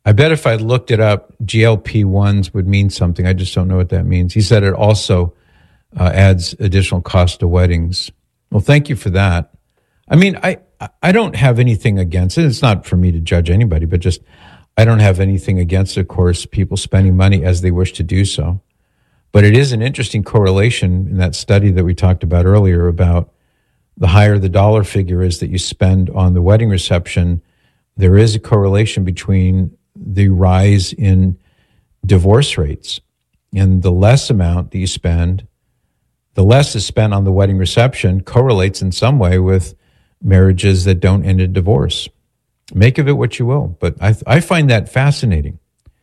I bet if I looked it up, GLP-1s would mean something. I just don't know what that means. He said it also adds additional cost to weddings. Well, thank you for that. I mean, I don't have anything against it. It's not for me to judge anybody, but just I don't have anything against, of course, people spending money as they wish to do so. But it is an interesting correlation in that study that we talked about earlier about the higher the dollar figure is that you spend on the wedding reception, there is a correlation between the rise in divorce rates. And the less amount that you spend, the less is spent on the wedding reception correlates in some way with marriages that don't end in divorce. Make of it what you will, but I find that fascinating.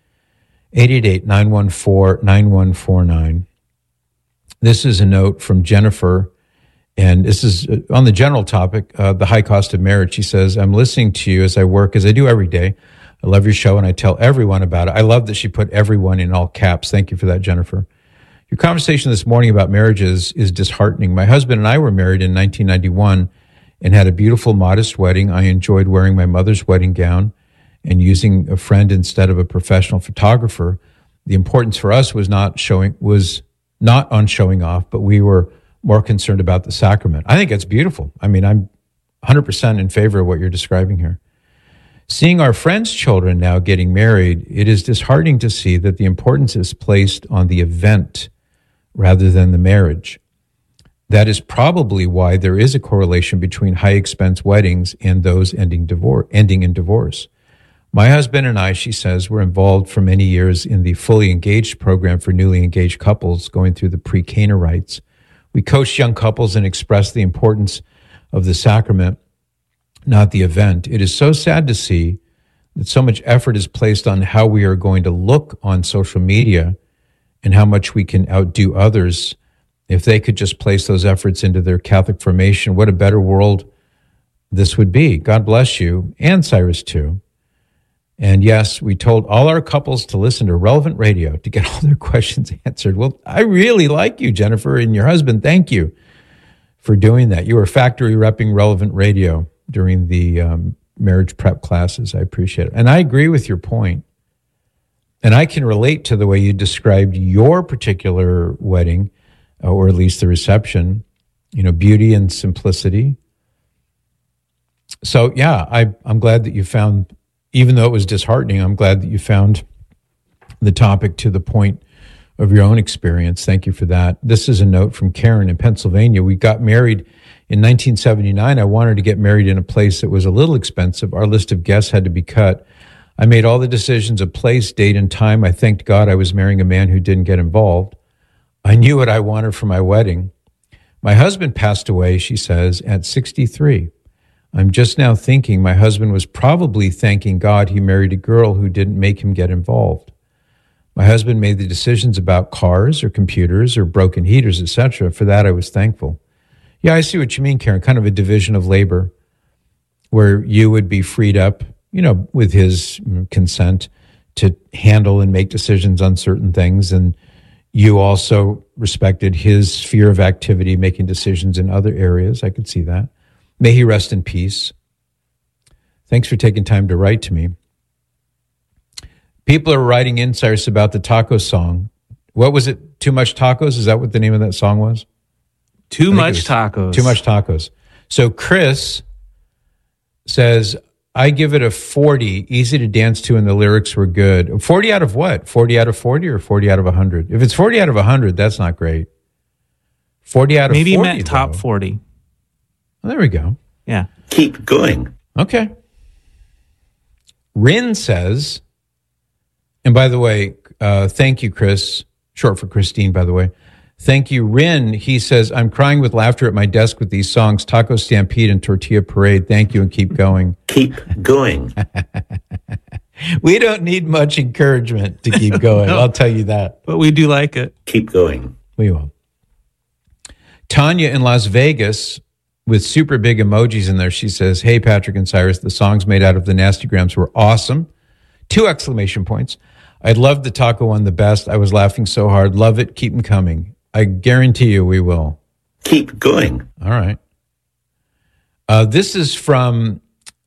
888-914-9149. This is a note from Jennifer, and this is on the general topic, the high cost of marriage. She says, I'm listening to you as I work, as I do every day. I love your show, and I tell everyone about it. I love that she put everyone in all caps. Thank you for that, Jennifer. Your conversation this morning about marriages is disheartening. My husband and I were married in 1991 and had a beautiful, modest wedding. I enjoyed wearing my mother's wedding gown and using a friend instead of a professional photographer. The importance for us was not on showing off, but we were more concerned about the sacrament. I think it's beautiful. I mean, I'm 100% in favor of what you're describing here. Seeing our friends' children now getting married, it is disheartening to see that the importance is placed on the event rather than the marriage. That is probably why there is a correlation between high-expense weddings and those ending in divorce. My husband and I, she says, were involved for many years in the Fully Engaged program for newly engaged couples going through the pre-Cana rites. We coached young couples and expressed the importance of the sacrament, not the event. It is so sad to see that so much effort is placed on how we are going to look on social media and how much we can outdo others. If they could just place those efforts into their Catholic formation, what a better world this would be. God bless you, and Cyrus too. And yes, we told all our couples to listen to Relevant Radio to get all their questions answered. Well, I really like you, Jennifer, and your husband. Thank you for doing that. You were factory repping Relevant Radio during the marriage prep classes. I appreciate it. And I agree with your point. And I can relate to the way you described your particular wedding, or at least the reception, beauty and simplicity. So, yeah, I'm glad that you found, even though it was disheartening, I'm glad that you found the topic to the point of your own experience. Thank you for that. This is a note from Karen in Pennsylvania. We got married in 1979. I wanted to get married in a place that was a little expensive. Our list of guests had to be cut. I made all the decisions of place, date, and time. I thanked God I was marrying a man who didn't get involved. I knew what I wanted for my wedding. My husband passed away, she says, at 63. I'm just now thinking my husband was probably thanking God he married a girl who didn't make him get involved. My husband made the decisions about cars or computers or broken heaters, etc. For that, I was thankful. Yeah, I see what you mean, Karen, kind of a division of labor where you would be freed up, with his consent to handle and make decisions on certain things. And you also respected his sphere of activity, making decisions in other areas. I could see that. May he rest in peace. Thanks for taking time to write to me. People are writing in, Cyrus, about the taco song. What was it? Too Much Tacos? Is that what the name of that song was? Too Much Tacos. Too Much Tacos. So Chris says, I give it a 40, easy to dance to, and the lyrics were good. 40 out of what? 40 out of 40 or 40 out of 100? If it's 40 out of 100, that's not great. 40 out of 40, maybe meant top 40. Well, there we go. Yeah. Keep going. Okay. Rin says, and by the way, thank you, Chris, short for Christine, by the way. Thank you, Rin. He says, I'm crying with laughter at my desk with these songs, Taco Stampede and Tortilla Parade. Thank you, and keep going. Keep going. We don't need much encouragement to keep going. No, I'll tell you that. But we do like it. Keep going. We will. Tanya in Las Vegas with super big emojis in there. She says, hey, Patrick and Cyrus, the songs made out of the Nastygrams were awesome. 2 exclamation points. I loved the taco one the best. I was laughing so hard. Love it. Keep them coming. I guarantee you we will. Keep going. All right. This is from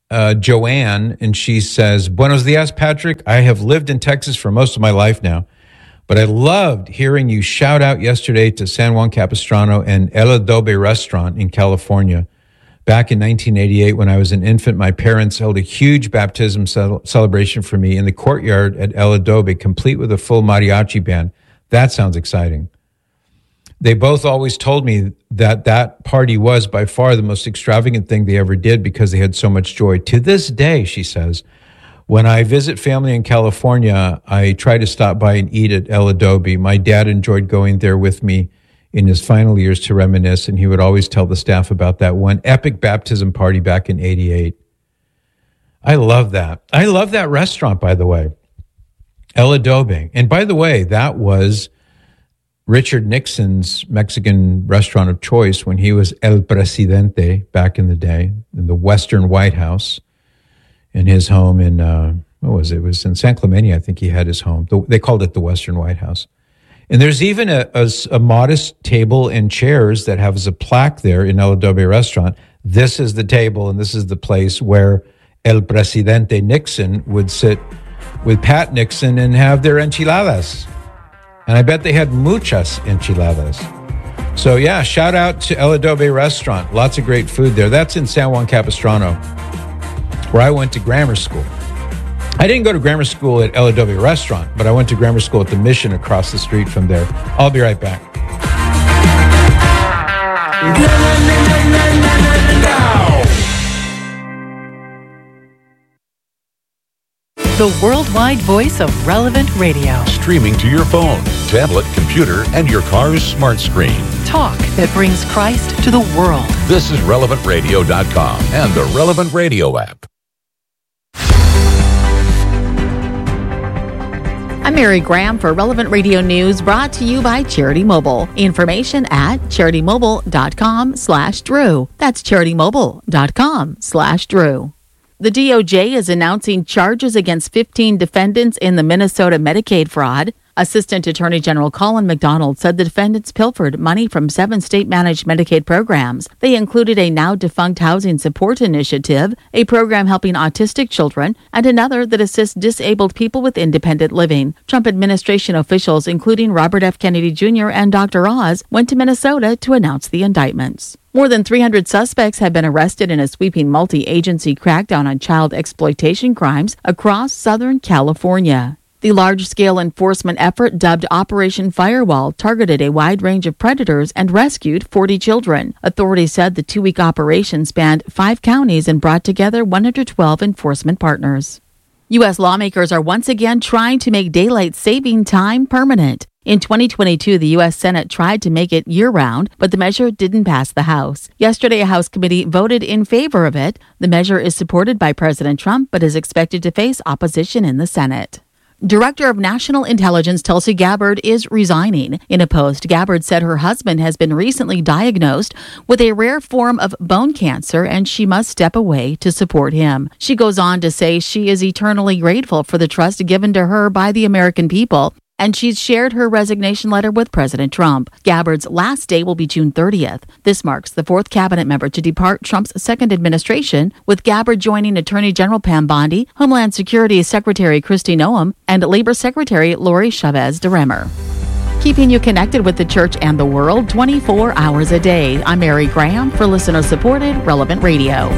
Joanne, and she says, Buenos dias, Patrick. I have lived in Texas for most of my life now, but I loved hearing you shout out yesterday to San Juan Capistrano and El Adobe restaurant in California. Back in 1988, when I was an infant, my parents held a huge baptism celebration for me in the courtyard at El Adobe, complete with a full mariachi band. That sounds exciting. They both always told me that party was by far the most extravagant thing they ever did because they had so much joy. To this day, she says, when I visit family in California, I try to stop by and eat at El Adobe. My dad enjoyed going there with me in his final years to reminisce, and he would always tell the staff about that one epic baptism party back in 88. I love that. I love that restaurant, by the way. El Adobe. And by the way, that was Richard Nixon's Mexican restaurant of choice when he was El Presidente back in the day, in the Western White House, in his home in, what was it? It was in San Clemente, I think he had his home. They called it the Western White House. And there's even a modest table and chairs that has a plaque there in El Adobe restaurant. This is the table and this is the place where El Presidente Nixon would sit with Pat Nixon and have their enchiladas. And I bet they had muchas enchiladas. So yeah, shout out to El Adobe restaurant. Lots of great food there. That's in San Juan Capistrano, where I went to grammar school. I didn't go to grammar school at El Adobe restaurant, but I went to grammar school at the Mission across the street from there. I'll be right back. The worldwide voice of Relevant Radio. Streaming to your phone, tablet, computer, and your car's smart screen. Talk that brings Christ to the world. This is RelevantRadio.com and the Relevant Radio app. I'm Mary Graham for Relevant Radio News, brought to you by Charity Mobile. Information at CharityMobile.com/Drew. That's CharityMobile.com/Drew. The DOJ is announcing charges against 15 defendants in the Minnesota Medicaid fraud. Assistant Attorney General Colin McDonald said the defendants pilfered money from 7 state-managed Medicaid programs. They included a now-defunct housing support initiative, a program helping autistic children, and another that assists disabled people with independent living. Trump administration officials, including Robert F. Kennedy Jr. and Dr. Oz, went to Minnesota to announce the indictments. More than 300 suspects have been arrested in a sweeping multi-agency crackdown on child exploitation crimes across Southern California. The large-scale enforcement effort, dubbed Operation Firewall, targeted a wide range of predators and rescued 40 children. Authorities said the 2-week operation spanned 5 counties and brought together 112 enforcement partners. U.S. lawmakers are once again trying to make daylight saving time permanent. In 2022, the U.S. Senate tried to make it year-round, but the measure didn't pass the House. Yesterday, a House committee voted in favor of it. The measure is supported by President Trump, but is expected to face opposition in the Senate. Director of National Intelligence Tulsi Gabbard is resigning. In a post, Gabbard said her husband has been recently diagnosed with a rare form of bone cancer and she must step away to support him. She goes on to say she is eternally grateful for the trust given to her by the American people, and she's shared her resignation letter with President Trump. Gabbard's last day will be June 30th. This marks the 4th cabinet member to depart Trump's second administration, with Gabbard joining Attorney General Pam Bondi, Homeland Security Secretary Kristi Noem, and Labor Secretary Lori Chavez DeRemer. Keeping you connected with the church and the world 24 hours a day. I'm Mary Graham for listener-supported Relevant Radio.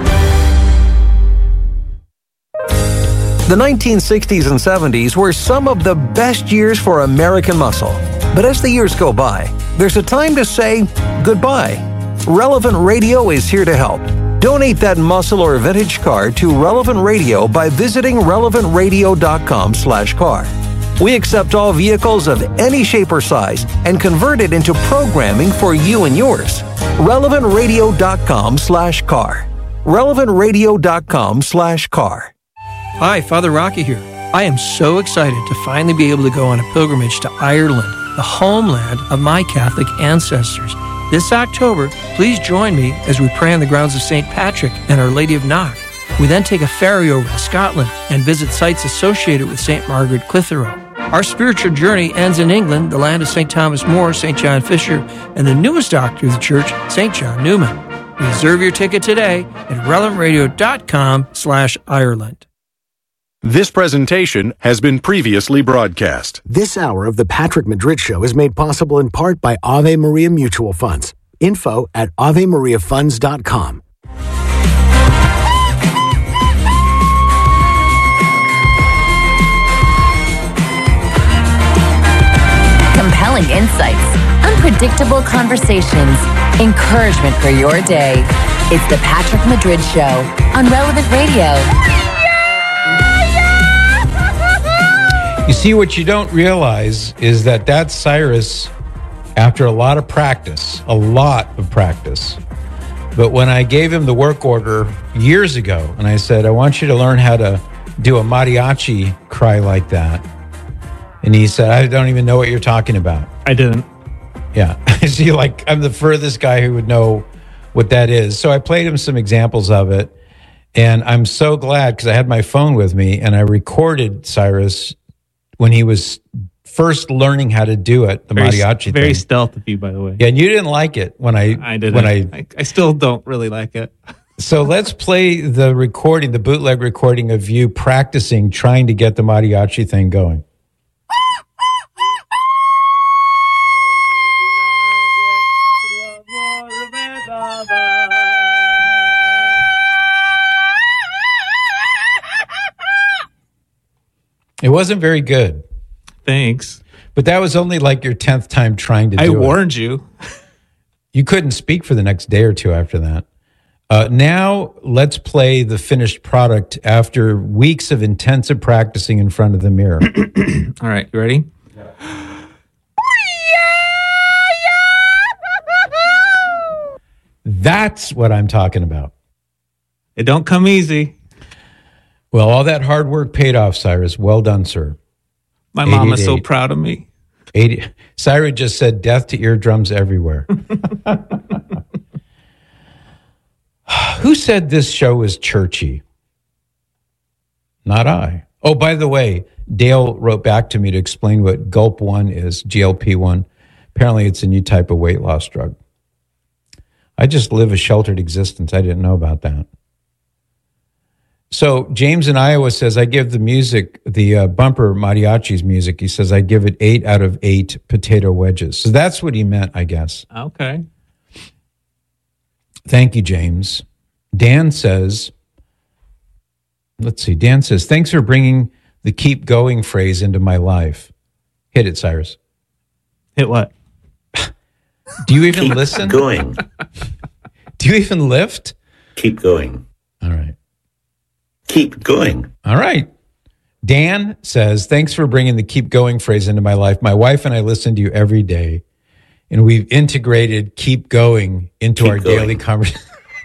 The 1960s and 70s were some of the best years for American muscle. But as the years go by, there's a time to say goodbye. Relevant Radio is here to help. Donate that muscle or vintage car to Relevant Radio by visiting relevantradio.com/car. We accept all vehicles of any shape or size and convert it into programming for you and yours. relevantradio.com/car. relevantradio.com/car. Hi, Father Rocky here. I am so excited to finally be able to go on a pilgrimage to Ireland, the homeland of my Catholic ancestors. This October, please join me as we pray on the grounds of St. Patrick and Our Lady of Knock. We then take a ferry over to Scotland and visit sites associated with St. Margaret Clitheroe. Our spiritual journey ends in England, the land of St. Thomas More, St. John Fisher, and the newest doctor of the church, St. John Newman. Reserve your ticket today at relevantradio.com/Ireland. This presentation has been previously broadcast. This hour of the Patrick Madrid Show is made possible in part by Ave Maria Mutual Funds. Info at AveMariaFunds.com. Compelling insights, unpredictable conversations, encouragement for your day. It's the Patrick Madrid Show on Relevant Radio. You see, what you don't realize is that that's Cyrus after a lot of practice. But when I gave him the work order years ago, and I said, I want you to learn how to do a mariachi cry like that. And he said, I don't even know what you're talking about. I didn't. Yeah. See, like, I'm the furthest guy who would know what that is. So I played him some examples of it. And I'm so glad because I had my phone with me and I recorded Cyrus when he was first learning how to do it, the mariachi thing. Very stealth of you, by the way. Yeah, and you didn't like it when I didn't. I still don't really like it. So let's play the recording, the bootleg recording of you practicing, trying to get the mariachi thing going. It wasn't very good. Thanks. But that was only like your 10th time trying to do it. I warned you. You couldn't speak for the next day or two after that. Now let's play the finished product after weeks of intensive practicing in front of the mirror. All right, you ready? Yeah. That's what I'm talking about. It don't come easy. Well, all that hard work paid off, Cyrus. Well done, sir. My mom is so proud of me. Cyrus just said death to eardrums everywhere. Who said this show is churchy? Not I. Oh, by the way, Dale wrote back to me to explain what Gulp 1 is, GLP-1. Apparently, it's a new type of weight loss drug. I just live a sheltered existence. I didn't know about that. So James in Iowa says, I give the music, the bumper mariachi's music, he says, I give it 8 out of 8 potato wedges. So that's what he meant, I guess. Okay. Thank you, James. Dan says, Dan says, thanks for bringing the keep going phrase into my life. Hit it, Cyrus. Hit what? Do you even listen? Keep going. Do you even lift? Keep going. All right. Keep going. All right. Dan says, thanks for bringing the keep going phrase into my life. My wife and I listen to you every day, and we've integrated keep going into our daily conversation.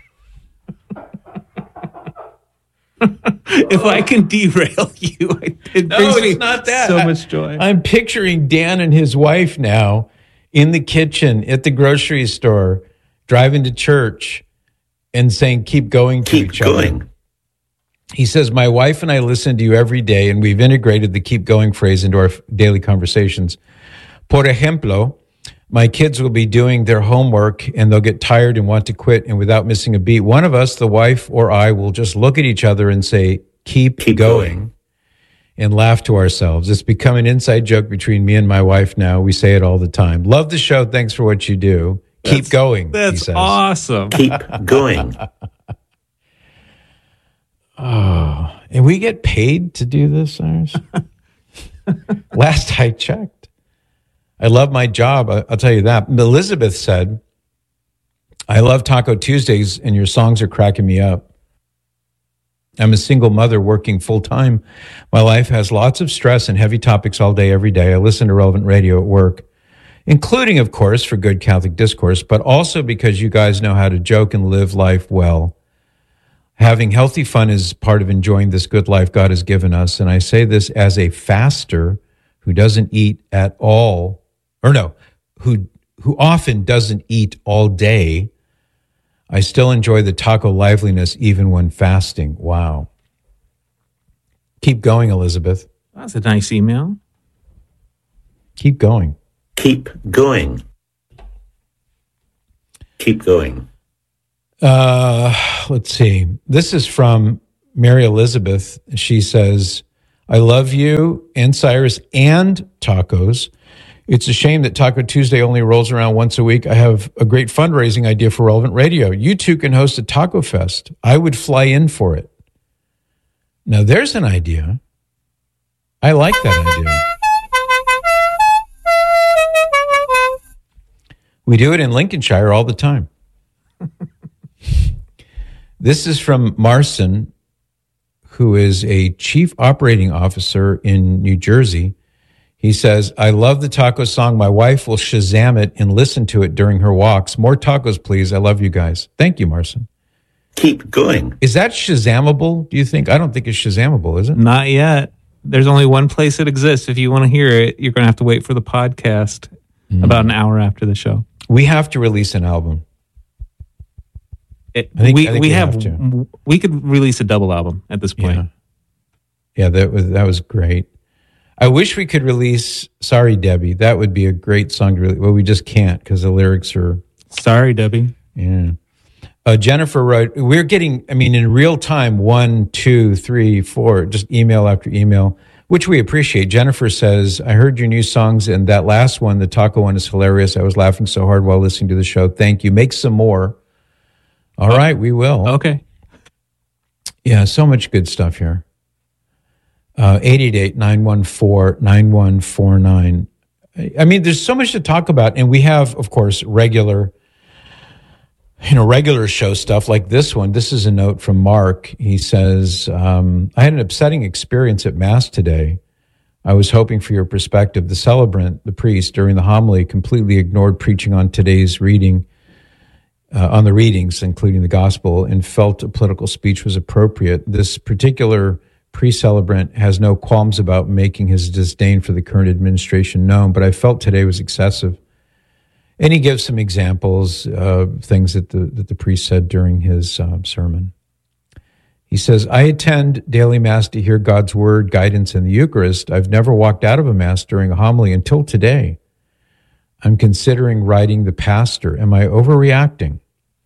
If I can derail you, it brings me not that. So much joy. I'm picturing Dan and his wife now in the kitchen at the grocery store, driving to church and saying, keep going to each other. He says, my wife and I listen to you every day, and we've integrated the keep going phrase into our daily conversations. Por ejemplo, my kids will be doing their homework and they'll get tired and want to quit, and without missing a beat, one of us, the wife or I, will just look at each other and say, keep going, and laugh to ourselves. It's become an inside joke between me and my wife now. We say it all the time. Love the show. Thanks for what you do. Keep going, he says. That's awesome. Keep going. Oh, and we get paid to do this, Cyrus? Last I checked. I love my job. I'll tell you that. Elizabeth said, I love Taco Tuesdays, and your songs are cracking me up. I'm a single mother working full-time. My life has lots of stress and heavy topics all day, every day. I listen to Relevant Radio at work, including, of course, for good Catholic discourse, but also because you guys know how to joke and live life well. Having healthy fun is part of enjoying this good life God has given us. And I say this as a faster who doesn't eat at all, who often doesn't eat all day. I still enjoy the taco liveliness even when fasting. Wow. Keep going, Elizabeth. That's a nice email. Keep going. Keep going. Keep going. Let's see. This is from Mary Elizabeth. She says, I love you and Cyrus and tacos. It's a shame that Taco Tuesday only rolls around once a week. I have a great fundraising idea for Relevant Radio. You two can host a taco fest. I would fly in for it. Now, there's an idea. I like that idea. We do it in Lincolnshire all the time. This is from Marson, who is a chief operating officer in New Jersey. He says, I love the taco song. My wife will Shazam it and listen to it during her walks. More tacos, please. I love you guys. Thank you, Marson. Keep going. Is that Shazamable, do you think? I don't think it's Shazamable, is it? Not yet. There's only one place it exists. If you want to hear it, you're going to have to wait for the podcast about an hour after the show. We have to release an album. We could release a double album at this point. Yeah, that was great. I wish we could release Sorry, Debbie. That would be a great song to release. Well, we just can't because the lyrics are... Sorry, Debbie. Yeah. Jennifer wrote, we're getting, in real time, 1, 2, 3, 4, just email after email, which we appreciate. Jennifer says, I heard your new songs, and that last one, the taco one, is hilarious. I was laughing so hard while listening to the show. Thank you. Make some more. All right, we will. Okay. Yeah, so much good stuff here. 888-914-9149. There's so much to talk about, and we have, of course, regular show stuff like this one. This is a note from Mark. He says, I had an upsetting experience at Mass today. I was hoping for your perspective. The celebrant, the priest, during the homily, completely ignored preaching on today's reading, on the readings, including the gospel, and felt a political speech was appropriate. This particular pre-celebrant has no qualms about making his disdain for the current administration known, but I felt today was excessive. And he gives some examples of things that the priest said during his sermon. He says, I attend daily Mass to hear God's word, guidance, in the Eucharist. I've never walked out of a Mass during a homily until today. I'm considering writing the pastor. Am I overreacting?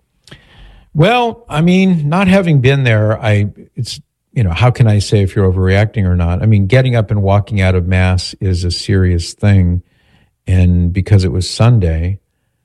Well, not having been there, how can I say if you're overreacting or not? Getting up and walking out of Mass is a serious thing. And because it was Sunday,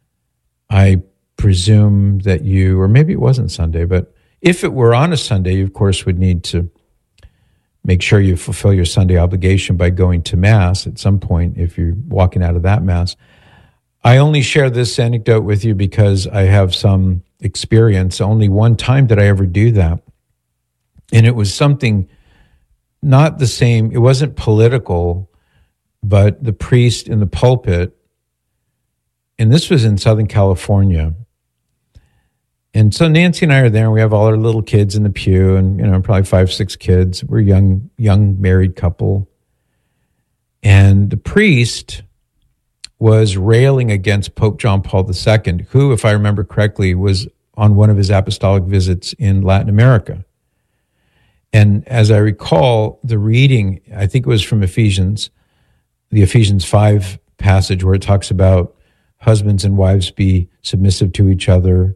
I presume that you, or maybe it wasn't Sunday, but if it were on a Sunday, you, of course, would need to make sure you fulfill your Sunday obligation by going to Mass at some point if you're walking out of that Mass. I only share this anecdote with you because I have some experience. Only one time did I ever do that. And it was something not the same. It wasn't political, but the priest in the pulpit, and this was in Southern California. And so Nancy and I are there, and we have all our little kids in the pew, and probably 5, 6 kids. We're a young married couple. And the priest was railing against Pope John Paul II, who, if I remember correctly, was on one of his apostolic visits in Latin America. And as I recall, the reading, I think it was from Ephesians, the Ephesians 5 passage where it talks about husbands and wives be submissive to each other.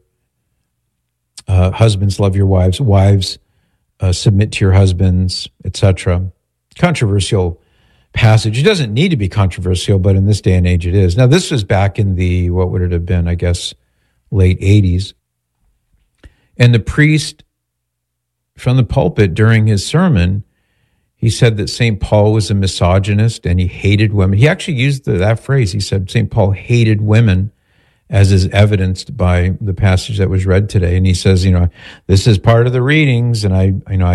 Husbands, love your wives. Wives, submit to your husbands, etc. Controversial passage. It doesn't need to be controversial, but in this day and age it is. Now, this was back in the, what would it have been, I guess, late 80s. And the priest from the pulpit during his sermon, he said that St. Paul was a misogynist and he hated women. He actually used that phrase. He said St. Paul hated women, as is evidenced by the passage that was read today. And he says, this is part of the readings, and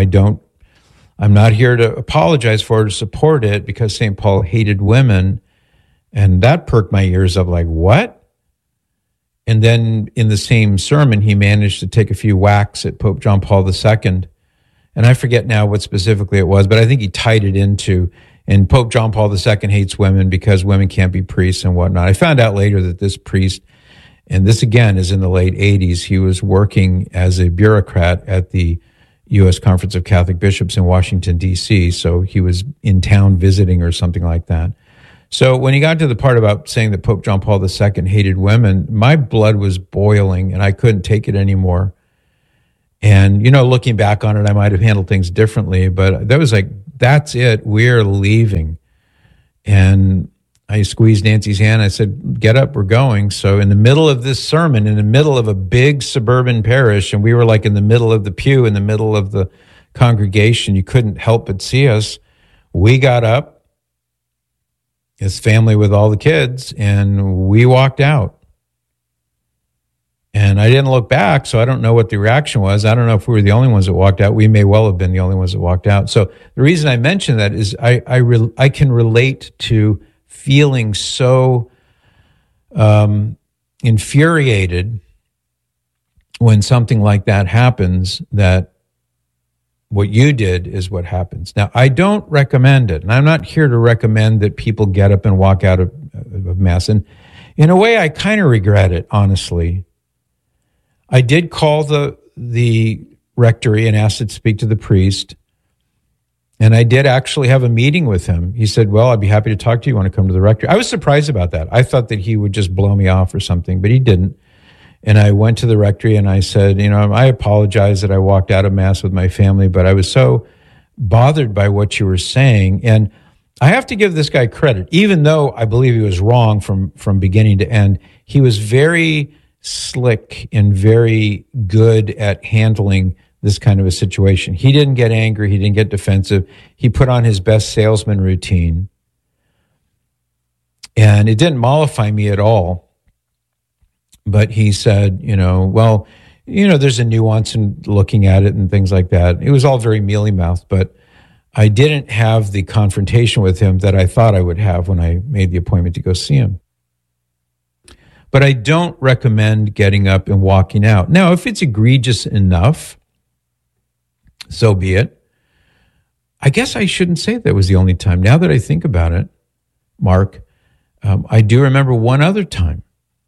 I'm not here to apologize for it or support it because St. Paul hated women. And that perked my ears up like, what? And then in the same sermon, he managed to take a few whacks at Pope John Paul II. And I forget now what specifically it was, but I think he tied it into, and Pope John Paul II hates women because women can't be priests and whatnot. I found out later that this priest, and this again is in the late 80s, he was working as a bureaucrat at the U.S. Conference of Catholic Bishops in Washington, D.C., so he was in town visiting or something like that. So when he got to the part about saying that Pope John Paul II hated women, my blood was boiling and I couldn't take it anymore. And, looking back on it, I might have handled things differently, but that was like, that's it. We're leaving. And I squeezed Nancy's hand. I said, get up, we're going. So in the middle of this sermon, in the middle of a big suburban parish, and we were like in the middle of the pew, in the middle of the congregation, you couldn't help but see us. We got up, his family with all the kids, and we walked out. And I didn't look back, so I don't know what the reaction was. I don't know if we were the only ones that walked out. We may well have been the only ones that walked out. So the reason I mention that is I can relate to feeling so infuriated when something like that happens, that what you did is what happens. Now, I don't recommend it, and I'm not here to recommend that people get up and walk out of Mass. And in a way, I kind of regret it, honestly. I did call the rectory and asked to speak to the priest, and I did actually have a meeting with him. He said, well, I'd be happy to talk to you. You want to come to the rectory? I was surprised about that. I thought that he would just blow me off or something, but he didn't. And I went to the rectory and I said, I apologize that I walked out of Mass with my family, but I was so bothered by what you were saying. And I have to give this guy credit. Even though I believe he was wrong from beginning to end, he was very slick and very good at handling this kind of a situation. He didn't get angry. He didn't get defensive. He put on his best salesman routine. And it didn't mollify me at all. But he said, there's a nuance in looking at it and things like that. It was all very mealy-mouthed, but I didn't have the confrontation with him that I thought I would have when I made the appointment to go see him. But I don't recommend getting up and walking out. Now, if it's egregious enough, so be it. I guess I shouldn't say that was the only time. Now that I think about it, Mark, I do remember one other time.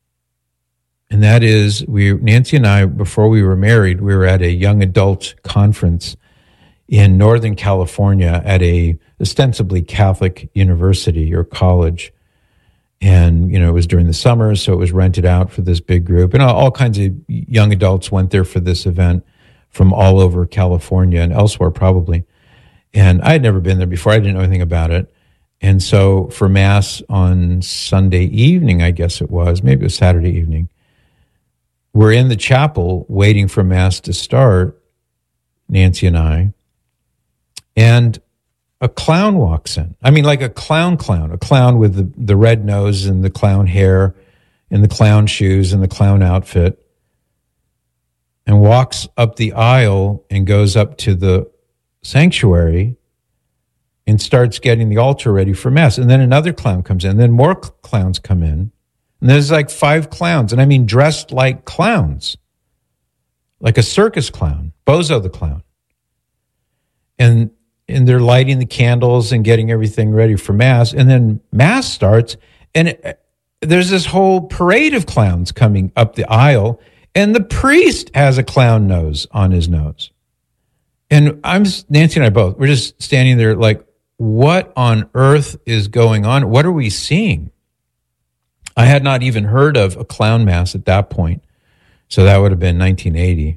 And that is, Nancy and I, before we were married, we were at a young adult conference in Northern California at a ostensibly Catholic university or college. And, it was during the summer, so it was rented out for this big group. And all kinds of young adults went there for this event from all over California and elsewhere probably. And I had never been there before. I didn't know anything about it. And so for Mass on Sunday evening, I guess it was, maybe it was Saturday evening, we're in the chapel waiting for Mass to start, Nancy and I, and a clown walks in. I mean, like a clown with the red nose and the clown hair and the clown shoes and the clown outfit, and walks up the aisle and goes up to the sanctuary and starts getting the altar ready for Mass. And then another clown comes in, and then more clowns come in. And there's like 5 clowns, and I mean dressed like clowns, like a circus clown, Bozo the clown. And they're lighting the candles and getting everything ready for Mass. And then Mass starts, and there's this whole parade of clowns coming up the aisle, and the priest has a clown nose on his nose. And Nancy and I both, we're just standing there like, what on earth is going on? What are we seeing? I had not even heard of a clown Mass at that point. So that would have been 1980.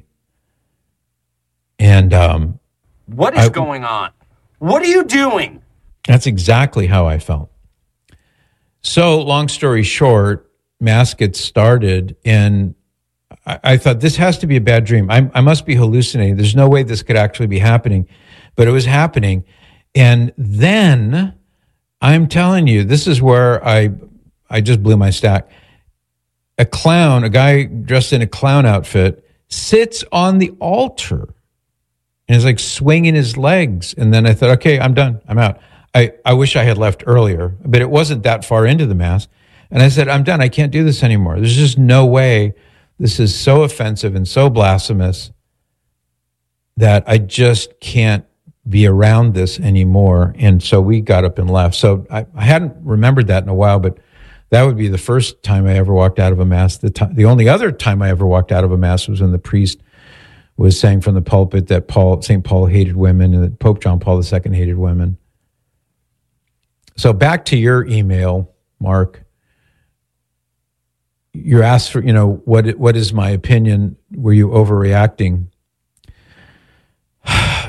And what is going on? What are you doing? That's exactly how I felt. So long story short, Mass gets started, and I thought, this has to be a bad dream. I must be hallucinating. There's no way this could actually be happening. But it was happening. And then, I'm telling you, this is where I just blew my stack. A guy dressed in a clown outfit, sits on the altar and is like swinging his legs. And then I thought, okay, I'm done. I'm out. I wish I had left earlier, but it wasn't that far into the Mass. And I said, I'm done. I can't do this anymore. There's just no way. This is so offensive and so blasphemous that I just can't be around this anymore. And so we got up and left. So I hadn't remembered that in a while, but that would be the first time I ever walked out of a Mass. The only other time I ever walked out of a Mass was when the priest was saying from the pulpit that St. Paul hated women and that Pope John Paul II hated women. So back to your email, Mark. You asked for, what is my opinion? Were you overreacting?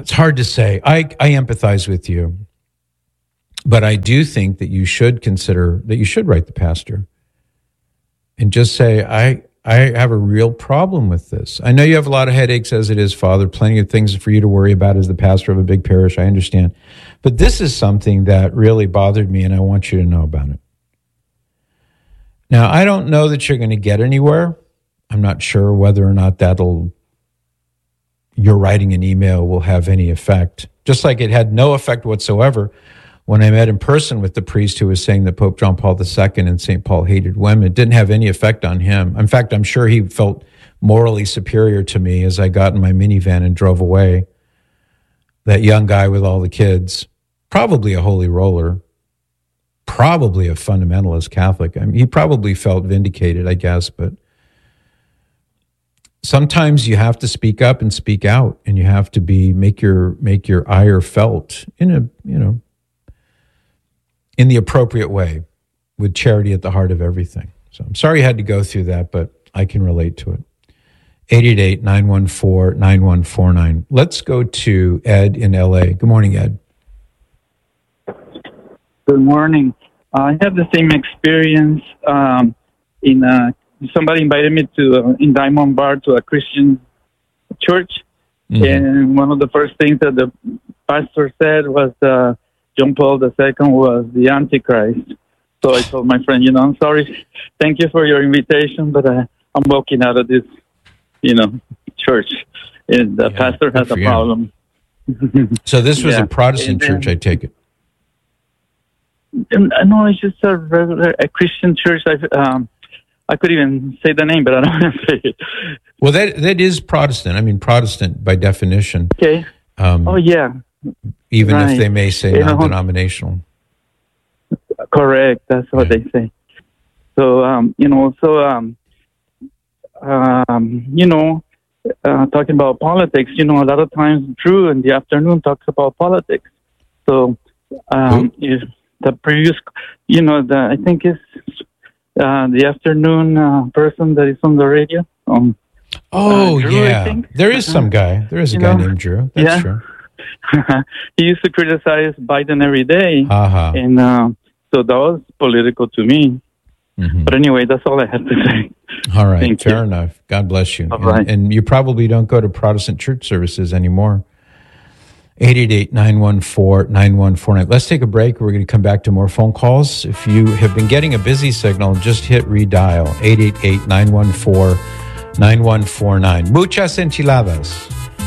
it's hard to say. I empathize with you, but I do think that you should consider that you should write the pastor and just say, I have a real problem with this. I know you have a lot of headaches as it is, Father, plenty of things for you to worry about as the pastor of a big parish. I understand. But this is something that really bothered me, and I want you to know about it. Now, I don't know that you're going to get anywhere. I'm not sure whether or not your writing an email will have any effect. Just like it had no effect whatsoever when I met in person with the priest who was saying that Pope John Paul II and St. Paul hated women. It didn't have any effect on him. In fact, I'm sure he felt morally superior to me as I got in my minivan and drove away. That young guy with all the kids, probably a holy roller, probably a fundamentalist Catholic. I mean, he probably felt vindicated, I guess, but sometimes you have to speak up and speak out, and you have to make your ire felt in the appropriate way, with charity at the heart of everything. So I'm sorry you had to go through that, but I can relate to it. 888-914-9149. Let's go to Ed in LA. Good morning, Ed. Good morning. I have the same experience. Somebody invited me to in Diamond Bar to a Christian church, and one of the first things that the pastor said was John Paul II was the Antichrist. So I told my friend, I'm sorry, thank you for your invitation, but I'm walking out of this, church, and the pastor has a problem. So this was a Protestant church, I take it. No, it's just a Christian church. I could even say the name, but I don't want to say it. Well, that is Protestant. I mean, Protestant by definition. Okay. Even if they may say non-denominational. Correct. That's what they say. So, talking about politics, a lot of times Drew in the afternoon talks about politics. So, if the previous, I think it's the afternoon person that is on the radio. Drew, there is some guy. There is a guy named Drew. That's true. He used to criticize Biden every day, and so that was political to me. But anyway, that's all I have to say. All right, fair enough. God bless you. And you probably don't go to Protestant church services anymore. 888-914-9149. Let's take a break. We're going to come back to more phone calls. If you have been getting a busy signal, just hit redial 888-914-9149. Muchas enchiladas.